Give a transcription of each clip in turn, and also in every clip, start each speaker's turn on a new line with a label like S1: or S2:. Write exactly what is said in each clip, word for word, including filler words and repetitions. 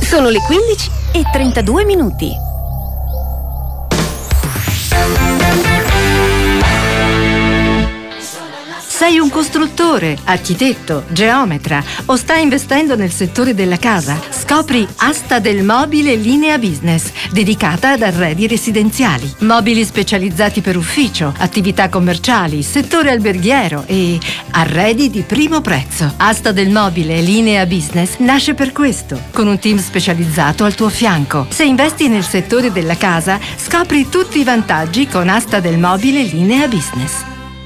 S1: Sono le quindici e trentadue minuti.
S2: Sei un costruttore, architetto, geometra o stai investendo nel settore della casa? Scopri Asta del Mobile Linea Business, dedicata ad arredi residenziali. Mobili specializzati per ufficio, attività commerciali, settore alberghiero e arredi di primo prezzo. Asta del Mobile Linea Business nasce per questo, con un team specializzato al tuo fianco. Se investi nel settore della casa, scopri tutti i vantaggi con Asta del Mobile Linea Business.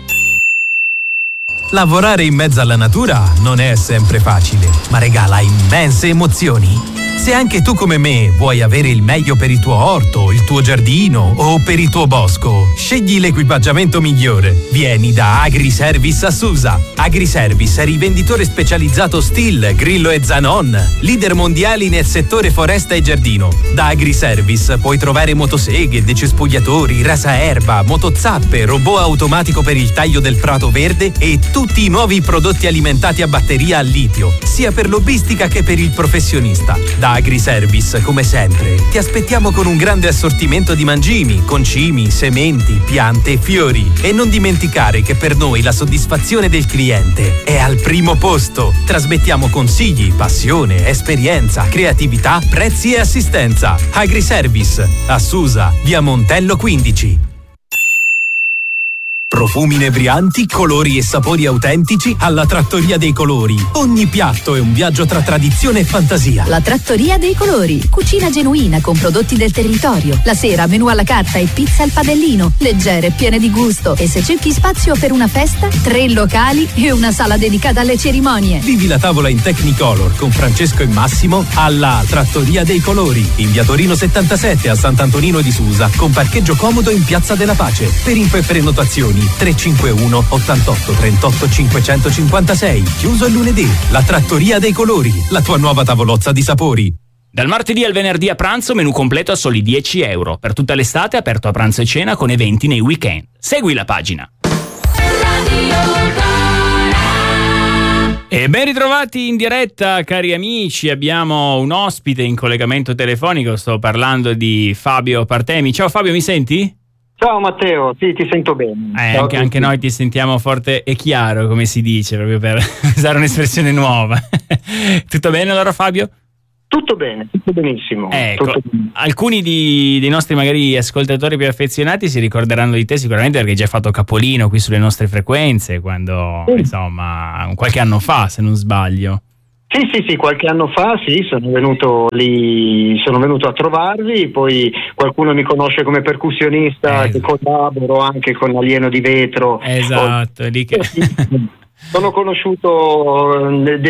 S3: Lavorare in mezzo alla natura non è sempre facile, ma regala immense emozioni. Se anche tu come me vuoi avere il meglio per il tuo orto, il tuo giardino o per il tuo bosco, scegli l'equipaggiamento migliore. Vieni da Agriservice a Susa. Agriservice è rivenditore specializzato Stihl, Grillo e Zanon, leader mondiali nel settore foresta e giardino. Da Agriservice puoi trovare motoseghe, decespugliatori, rasaerba, motozappe, robot automatico per il taglio del prato verde e tutti i nuovi prodotti alimentati a batteria a litio, sia per lobbistica che per il professionista. Da Agriservice, come sempre, ti aspettiamo con un grande assortimento di mangimi, concimi, sementi, piante e fiori. E non dimenticare che per noi la soddisfazione del cliente è al primo posto. Trasmettiamo consigli, passione, esperienza, creatività, prezzi e assistenza. Agriservice, a Susa, via Montello quindici. Profumi inebrianti, colori e sapori autentici alla Trattoria dei Colori. Ogni piatto è un viaggio tra tradizione e fantasia.
S4: La Trattoria dei Colori. Cucina genuina con prodotti del territorio. La sera menù alla carta e pizza al padellino. Leggere, piene di gusto. E se cerchi spazio per una festa, tre locali e una sala dedicata alle cerimonie.
S3: Vivi la tavola in Technicolor con Francesco e Massimo alla Trattoria dei Colori. In via Torino settantasette a Sant'Antonino di Susa con parcheggio comodo in Piazza della Pace. Per info e prenotazioni tre cinque uno ottantotto trentotto cinquecentocinquantasei. Chiuso il lunedì. La Trattoria dei Colori, la tua nuova tavolozza di sapori.
S5: Dal martedì al venerdì a pranzo menù completo a soli dieci euro. Per tutta l'estate aperto a pranzo e cena con eventi nei weekend. Segui la pagina. E ben ritrovati in diretta, cari amici. Abbiamo un ospite in collegamento telefonico. Sto parlando di Fabio Partemi. Ciao Fabio, mi senti?
S6: Ciao Matteo, sì, ti sento bene.
S5: Eh, anche, anche noi ti sentiamo forte e chiaro, come si dice, proprio per usare un'espressione nuova. Tutto bene allora Fabio?
S6: Tutto bene, tutto benissimo.
S5: Ecco,
S6: tutto bene.
S5: Alcuni di, dei nostri magari ascoltatori più affezionati si ricorderanno di te sicuramente perché hai già fatto capolino qui sulle nostre frequenze, quando, sì. insomma, qualche anno fa, se non sbaglio.
S6: Sì, sì, sì, qualche anno fa sì, sono venuto lì, sono venuto a trovarvi, poi qualcuno mi conosce come percussionista, esatto. Che collaboro anche con Alieno di Vetro.
S5: Esatto, è lì che...
S6: Sono conosciuto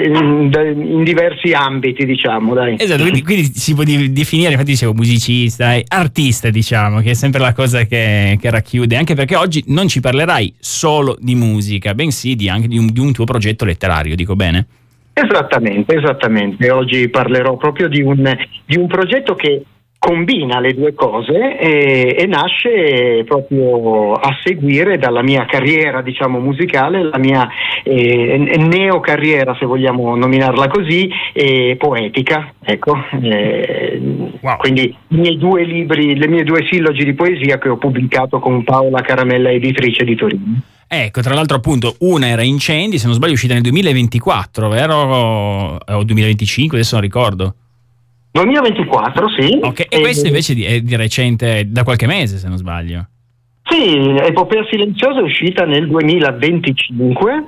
S6: in diversi ambiti, diciamo, dai.
S5: Esatto, quindi, quindi si può definire, infatti dicevo musicista, artista, diciamo, che è sempre la cosa che, che racchiude, anche perché oggi non ci parlerai solo di musica, bensì di anche di un, di un tuo progetto letterario, dico bene?
S6: Esattamente, esattamente. Oggi parlerò proprio di un, di un progetto che combina le due cose e, e nasce proprio a seguire dalla mia carriera, diciamo, musicale, la mia eh, neo carriera, se vogliamo nominarla così, eh, poetica, ecco. Eh, wow. Quindi i miei due libri, le mie due sillogi di poesia che ho pubblicato con Paola Caramella, editrice di Torino.
S5: Ecco, tra l'altro appunto una era Incendi, se non sbaglio è uscita nel duemilaventiquattro, vero? O duemilaventicinque, adesso non ricordo.
S6: duemilaventiquattro, sì.
S5: Ok, e questo invece è di recente, da qualche mese, se non sbaglio.
S6: Sì, Epopea Silenziosa è uscita nel duemilaventicinque,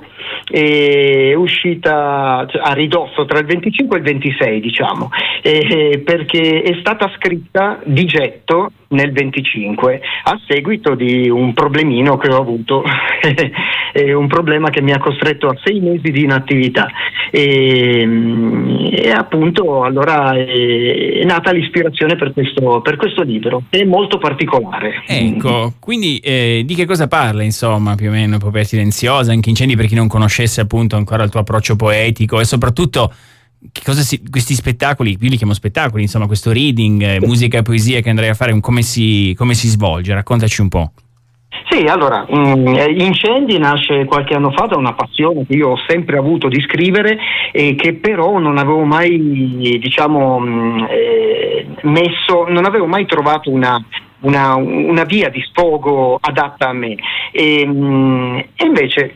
S6: è uscita a ridosso tra il venticinque e il ventisei, diciamo, eh, perché è stata scritta di getto nel venticinque a seguito di un problemino che ho avuto, un problema che mi ha costretto a sei mesi di inattività e, e appunto allora è, è nata l'ispirazione per questo, per questo libro, è molto particolare.
S5: Ecco, quindi eh, di che cosa parla insomma più o meno Epopea Silenziosa, anche Incendi per chi non conoscesse appunto ancora il tuo approccio poetico e soprattutto che cosa si, questi spettacoli, io li chiamo spettacoli, insomma questo reading, eh, musica e poesia che andrei a fare, come si, come si svolge? Raccontaci un po'.
S6: Sì, allora, mh, Incendi nasce qualche anno fa da una passione che io ho sempre avuto di scrivere e che però non avevo mai, diciamo, mh, eh, messo, non avevo mai trovato una, una, una via di sfogo adatta a me. E, mh, e invece,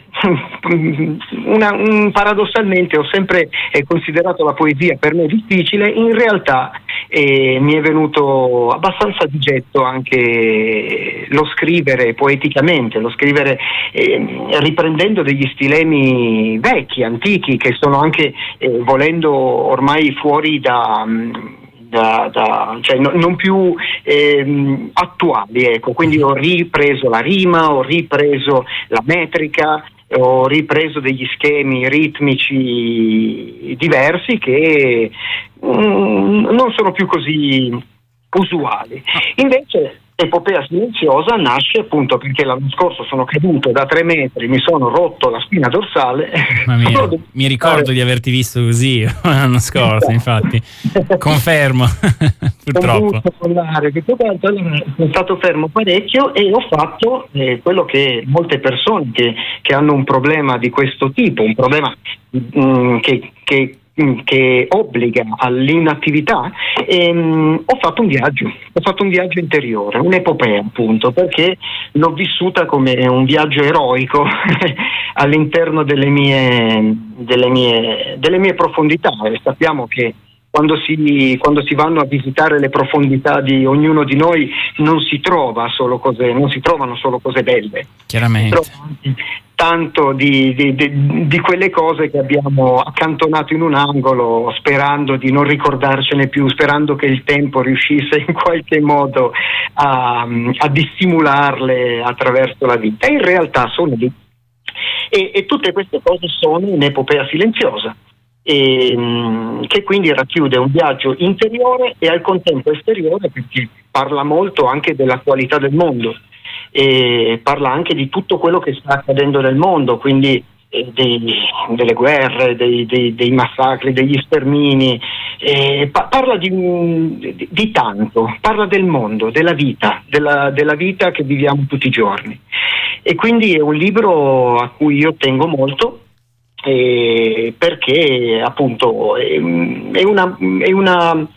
S6: una, un, paradossalmente, ho sempre eh, considerato la poesia per me difficile, in realtà e mi è venuto abbastanza di getto anche lo scrivere poeticamente, lo scrivere eh, riprendendo degli stilemi vecchi, antichi, che sono anche eh, volendo ormai fuori da, da, da cioè no, non più eh, attuali, ecco. Quindi ho ripreso la rima, ho ripreso la metrica, ho ripreso degli schemi ritmici diversi che mm, non sono più così usuali. Invece Epopea Silenziosa nasce appunto perché l'anno scorso sono caduto da tre metri, mi sono rotto la spina dorsale.
S5: Mia, mi ricordo di averti visto così l'anno scorso, infatti. Confermo, purtroppo. Sono stato fermo parecchio e ho fatto eh, quello che molte persone che, che hanno un problema di questo tipo, un problema mh, che, che che obbliga all'inattività, ehm, ho fatto un viaggio, ho fatto un viaggio interiore, un'epopea appunto, perché l'ho vissuta come un viaggio eroico all'interno delle mie, delle mie, delle mie profondità. E sappiamo che quando si, quando si vanno a visitare le profondità di ognuno di noi non si trova solo cose, non si trovano solo cose belle. Chiaramente.
S6: Tanto di, di, di, di quelle cose che abbiamo accantonato in un angolo sperando di non ricordarcene più, sperando che il tempo riuscisse in qualche modo a, a dissimularle attraverso la vita. E in realtà sono lì. E, e tutte queste cose sono in Epopea Silenziosa, e, che quindi racchiude un viaggio interiore e al contempo esteriore, perché parla molto anche della qualità del mondo. E parla anche di tutto quello che sta accadendo nel mondo, quindi eh, dei, delle guerre, dei, dei, dei massacri, degli stermini, eh, pa- parla di, di, di tanto, parla del mondo, della vita, della, della vita che viviamo tutti i giorni. E quindi è un libro a cui io tengo molto, eh, perché appunto è, è una, è una,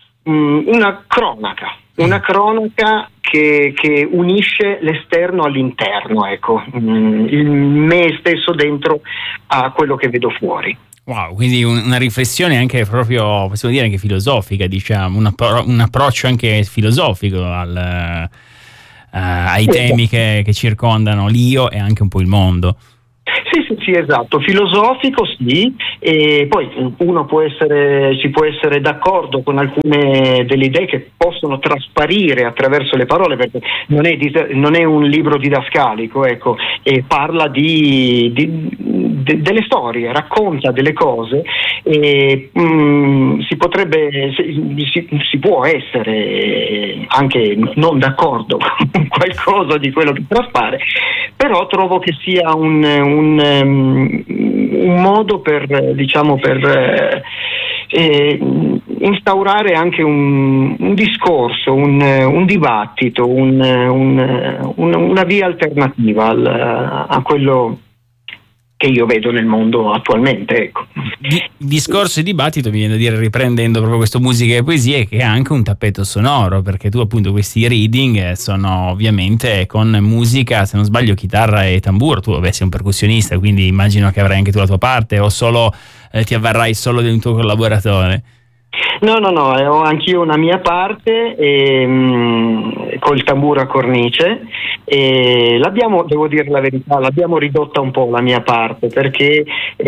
S6: una cronaca. Una cronaca che, che unisce l'esterno all'interno, ecco, il me stesso dentro a quello che vedo fuori.
S5: Wow, quindi una riflessione anche proprio, possiamo dire anche filosofica, diciamo, un, appro- un approccio anche filosofico al, uh, ai temi che, che circondano l'io e anche un po' il mondo.
S6: Sì, sì, sì, esatto, filosofico sì, e poi uno può essere, si può essere d'accordo con alcune delle idee che possono trasparire attraverso le parole, perché non è, non è un libro didascalico, ecco, e parla di, di, de, delle storie, racconta delle cose, e mh, si potrebbe, si, si, si può essere anche non d'accordo con qualcosa di quello che traspare, però trovo che sia un, un, um, un modo per, diciamo, per eh, eh, instaurare anche un, un discorso, un, un dibattito, un, un, un, una via alternativa al, a quello che io vedo nel mondo attualmente, ecco.
S5: Discorso e dibattito, mi viene da dire, riprendendo proprio questo musica e poesie, che ha anche un tappeto sonoro, perché tu appunto questi reading sono ovviamente con musica, se non sbaglio, chitarra e tamburo. Tu vabbè sei un percussionista, quindi immagino che avrai anche tu la tua parte, o solo eh, ti avvarrai solo di un tuo collaboratore?
S6: No, no, no, ho anch'io una mia parte ehm, col tamburo a cornice, e l'abbiamo, devo dire la verità, l'abbiamo ridotta un po' la mia parte, perché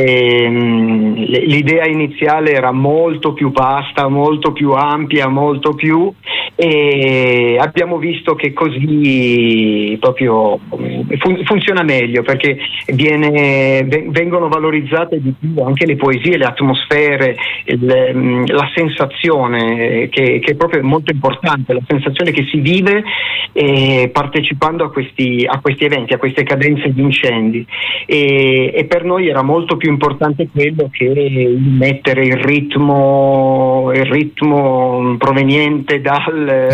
S6: ehm, l'idea iniziale era molto più vasta, molto più ampia, molto più, e abbiamo visto che così proprio fun- funziona meglio, perché viene, vengono valorizzate di più anche le poesie, le atmosfere, il, la sensazione che, che è proprio molto importante, la sensazione che si vive eh, partecipando a questi, a questi eventi, a queste cadenze di incendi, e, e per noi era molto più importante quello che mettere il ritmo il ritmo proveniente dal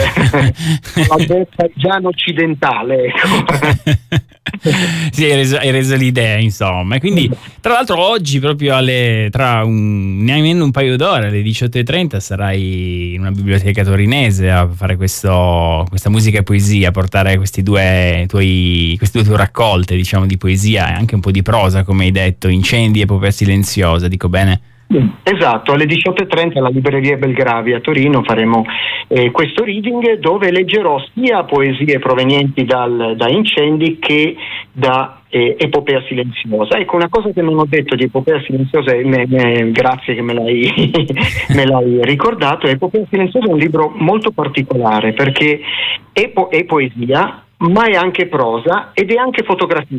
S6: dall'Azerbaigian occidentale, ecco.
S5: Sì, hai reso, hai reso l'idea, insomma. E quindi, tra l'altro, oggi proprio alle tra un nemmeno un paio d'ore, alle diciotto e trenta, sarai in una biblioteca torinese a fare questo, questa musica e poesia, a portare questi due tuoi, queste due tue raccolte, diciamo, di poesia e anche un po' di prosa, come hai detto, Incendi e Epopea Silenziosa, dico bene?
S6: Esatto, alle diciotto e trenta alla libreria Belgravi a Torino faremo eh, questo reading, dove leggerò sia poesie provenienti dal, da Incendi che da eh, Epopea Silenziosa. Ecco, una cosa che non ho detto di Epopea Silenziosa, e me, me, grazie che me l'hai, me l'hai ricordato. Epopea Silenziosa è un libro molto particolare, perché è, po- è poesia, ma è anche prosa ed è anche fotografia.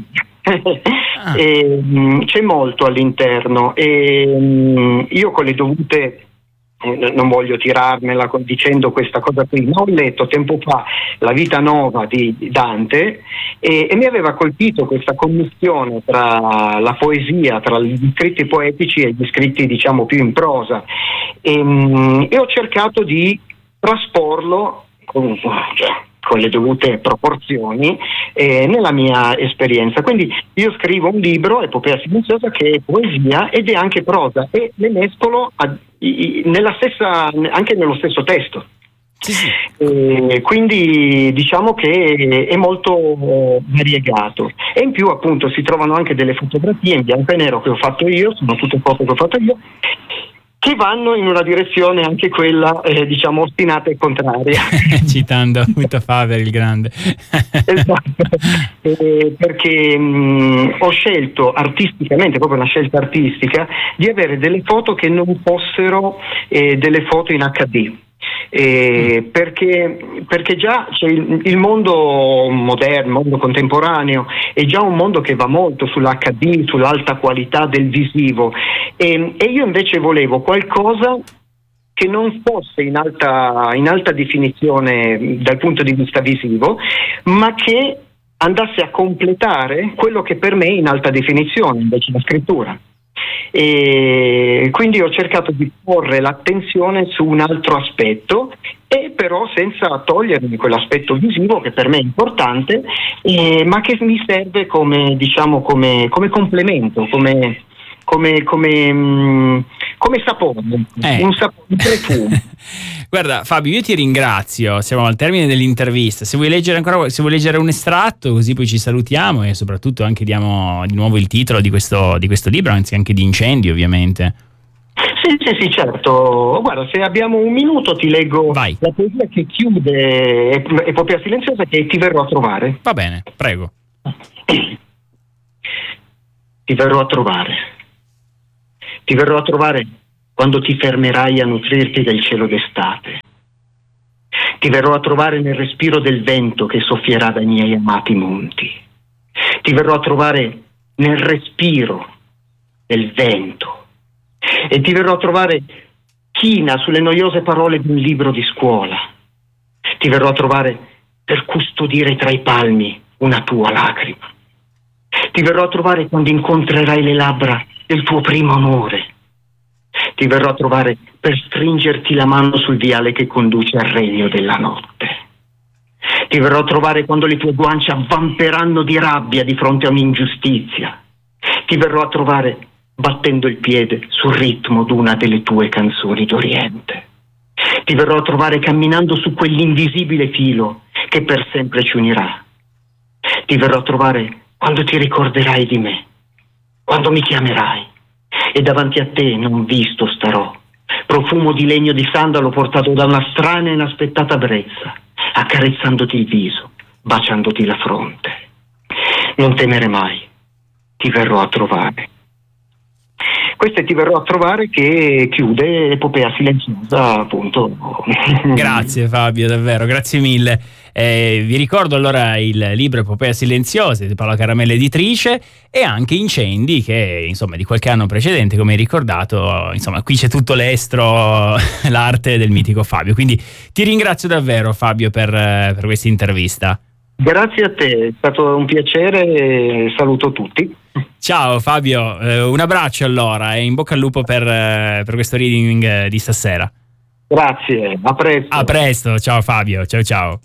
S6: Ah. E, mh, c'è molto all'interno, e mh, io con le dovute eh, non voglio tirarmela con, dicendo questa cosa qui, ma ho letto tempo fa La vita nova di Dante e, e mi aveva colpito questa commistione tra la poesia, tra gli scritti poetici e gli scritti, diciamo, più in prosa, e, mh, e ho cercato di trasporlo con, cioè, con le dovute proporzioni eh, nella mia esperienza. Quindi io scrivo un libro, Epopea Silenziosa, che è poesia ed è anche prosa, e le mescolo a, i, nella stessa, anche nello stesso testo.
S5: Sì, sì.
S6: Eh, quindi diciamo che è molto variegato, e in più appunto si trovano anche delle fotografie in bianco e nero che ho fatto io, sono tutte foto che ho fatto io, che vanno in una direzione anche quella, eh, diciamo, ostinata e contraria.
S5: Citando Guido Faber, il grande.
S6: Esatto, eh, perché mh, ho scelto artisticamente, proprio una scelta artistica, di avere delle foto che non fossero eh, delle foto in acca di. Eh, perché, perché già c'è il, il mondo moderno, il mondo contemporaneo è già un mondo che va molto sull'acca di, sull'alta qualità del visivo, e, e io invece volevo qualcosa che non fosse in alta, in alta definizione dal punto di vista visivo, ma che andasse a completare quello che per me è in alta definizione, invece la scrittura. E quindi ho cercato di porre l'attenzione su un altro aspetto, e però senza togliermi quell'aspetto visivo che per me è importante, eh, ma che mi serve come, diciamo, come, come complemento, come, come, come, mh, come sapone,
S5: eh.
S6: un sapone, un profumo.
S5: Guarda Fabio, io ti ringrazio, siamo al termine dell'intervista. Se vuoi leggere ancora, se vuoi leggere un estratto, così poi ci salutiamo, e soprattutto anche diamo di nuovo il titolo di questo, di questo libro, anzi anche di Incendi, ovviamente.
S6: Sì, sì, sì, certo. Guarda, se abbiamo un minuto ti leggo
S5: Vai.
S6: La poesia che chiude Epopea Silenziosa, che Ti verrò a trovare.
S5: Va bene, prego.
S6: Ti verrò a trovare. Ti verrò a trovare quando ti fermerai a nutrirti del cielo d'estate. Ti verrò a trovare nel respiro del vento che soffierà dai miei amati monti. Ti verrò a trovare nel respiro del vento. E ti verrò a trovare china sulle noiose parole di un libro di scuola. Ti verrò a trovare per custodire tra i palmi una tua lacrima. Ti verrò a trovare quando incontrerai le labbra del tuo primo amore. Ti verrò a trovare per stringerti la mano sul viale che conduce al regno della notte. Ti verrò a trovare quando le tue guance avvamperanno di rabbia di fronte a un'ingiustizia. Ti verrò a trovare battendo il piede sul ritmo d'una delle tue canzoni d'Oriente. Ti verrò a trovare camminando su quell'invisibile filo che per sempre ci unirà. Ti verrò a trovare quando ti ricorderai di me, quando mi chiamerai, e davanti a te non visto starò, profumo di legno di sandalo portato da una strana e inaspettata brezza, accarezzandoti il viso, baciandoti la fronte. Non temere mai, ti verrò a trovare. Questo è Ti verrò a trovare, che chiude l'epopea silenziosa, appunto.
S5: Grazie Fabio, davvero, grazie mille. Eh, vi ricordo allora il libro Epopea Silenziosa di Paola Caramella Editrice, e anche Incendi, che insomma di qualche anno precedente, come hai ricordato. Insomma, qui c'è tutto l'estro, l'arte del mitico Fabio. Quindi ti ringrazio davvero Fabio per, per questa intervista.
S6: Grazie a te, è stato un piacere e saluto tutti.
S5: Ciao Fabio, eh, un abbraccio allora e in bocca al lupo per, eh, per questo reading di stasera.
S6: Grazie, a presto.
S5: A presto, ciao Fabio, ciao ciao.